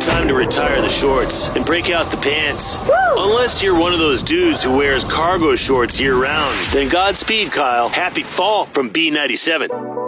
Time to retire the shorts and break out the pants. Woo! Unless you're one of those dudes who wears cargo shorts year-round. Then Godspeed, Kyle. Happy fall from B97.